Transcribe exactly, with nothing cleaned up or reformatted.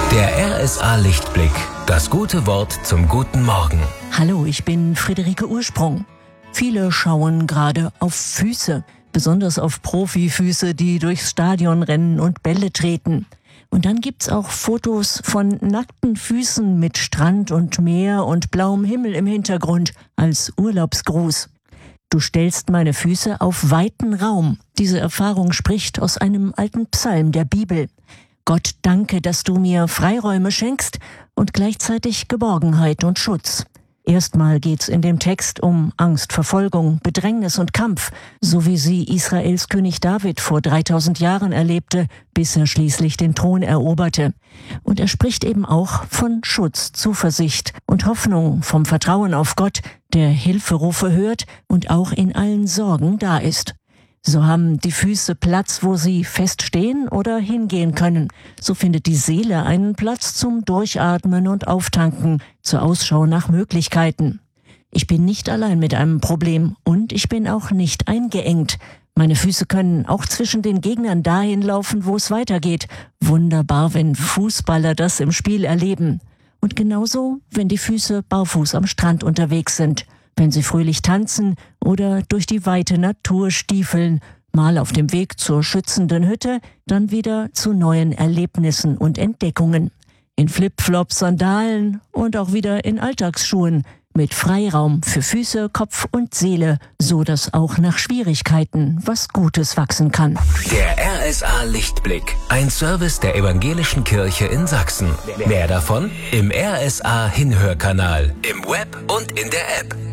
Der R S A Lichtblick. Das gute Wort zum guten Morgen. Hallo, ich bin Friederike Ursprung. Viele schauen gerade auf Füße, besonders auf Profifüße, die durchs Stadion rennen und Bälle treten. Und dann gibt's auch Fotos von nackten Füßen mit Strand und Meer und blauem Himmel im Hintergrund als Urlaubsgruß. Du stellst meine Füße auf weiten Raum. Diese Erfahrung spricht aus einem alten Psalm der Bibel. Gott, danke, dass du mir Freiräume schenkst und gleichzeitig Geborgenheit und Schutz. Erstmal geht's in dem Text um Angst, Verfolgung, Bedrängnis und Kampf, so wie sie Israels König David vor dreitausend Jahren erlebte, bis er schließlich den Thron eroberte. Und er spricht eben auch von Schutz, Zuversicht und Hoffnung, vom Vertrauen auf Gott, der Hilferufe hört und auch in allen Sorgen da ist. So haben die Füße Platz, wo sie feststehen oder hingehen können. So findet die Seele einen Platz zum Durchatmen und Auftanken, zur Ausschau nach Möglichkeiten. Ich bin nicht allein mit einem Problem und ich bin auch nicht eingeengt. Meine Füße können auch zwischen den Gegnern dahin laufen, wo es weitergeht. Wunderbar, wenn Fußballer das im Spiel erleben. Und genauso, wenn die Füße barfuß am Strand unterwegs sind. Wenn sie fröhlich tanzen oder durch die weite Natur stiefeln, mal auf dem Weg zur schützenden Hütte, dann wieder zu neuen Erlebnissen und Entdeckungen. In Flipflops, Sandalen und auch wieder in Alltagsschuhen, mit Freiraum für Füße, Kopf und Seele, so dass auch nach Schwierigkeiten was Gutes wachsen kann. Der R S A Lichtblick, ein Service der Evangelischen Kirche in Sachsen. Mehr davon im R S A Hinhörkanal, im Web und in der App.